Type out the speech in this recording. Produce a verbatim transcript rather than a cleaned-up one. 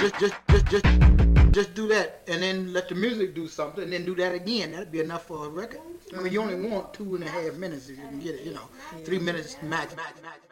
just, just, just, just, just do that, and then let the music do something, and then do that again. That'd be enough for a record. I mean, you only want two and a half minutes if you can get it. You know, three minutes max. max, max.